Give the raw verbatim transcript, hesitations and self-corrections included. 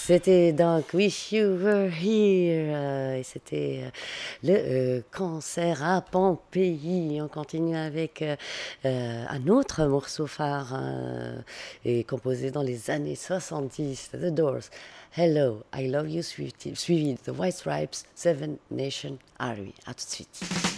C'était donc Wish You Were Here euh, et c'était euh, le euh, concert à Pompéi. On continue avec euh, euh, un autre morceau phare euh, et composé dans les années soixante-dix, The Doors. Hello, I Love You, suivi, suivi de The White Stripes, Seven Nation Army. À tout de suite.